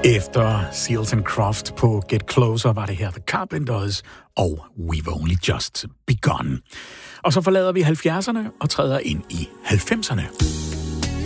Efter Seals and Croft på Get Closer var det her The Carpenters og We've Only Just Begun. Og så forlader vi 70'erne og træder ind i 90'erne.